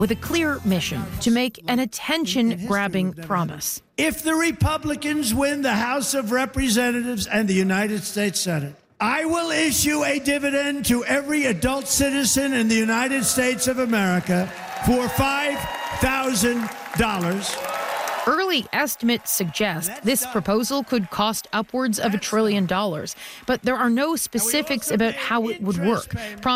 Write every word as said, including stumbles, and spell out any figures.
with a clear mission to make an attention-grabbing promise. If the Republicans win the House of Representatives and the United States Senate, I will issue a dividend to every adult citizen in the United States of America for five thousand dollars. Early estimates suggest this proposal could cost upwards of a trillion dollars, but there are no specifics about how it would work.